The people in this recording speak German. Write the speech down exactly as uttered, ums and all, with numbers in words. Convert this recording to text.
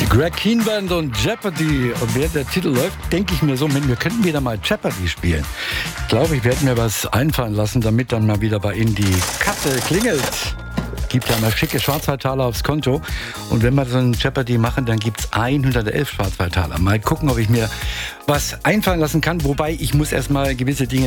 Greg Keen Band und Jeopardy. Und während der Titel läuft, denke ich mir so, wir könnten wieder mal Jeopardy spielen. Ich glaube, ich werde mir was einfallen lassen, damit dann mal wieder bei Ihnen die Kasse klingelt. Gibt ja mal schicke Schwarzwaldtaler aufs Konto. Und wenn wir so ein Jeopardy machen, dann gibt es hundertelf Schwarzwaldtaler. Mal gucken, ob ich mir was einfallen lassen kann. Wobei, ich muss erst mal gewisse Dinge